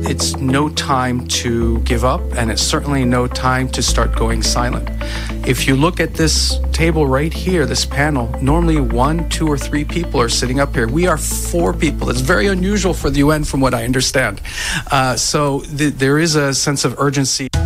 it's no time to give up, and it's certainly no time to start going silent. If you look at this table right here, this panel, normally 1, 2, or 3 people are sitting up here. We are 4 people. It's very unusual for the UN from what I understand. So there is a sense of urgency.